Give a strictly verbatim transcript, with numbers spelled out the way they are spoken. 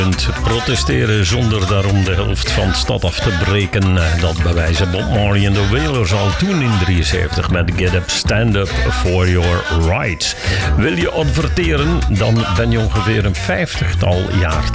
Protesteren zonder daarom de helft van de stad af te breken. Dat bewijzen Bob Marley en de Wailers al toen in drieënzeventig met Get Up, Stand Up for Your Rights. Wil je adverteren, dan ben je ongeveer een vijftigtal jaar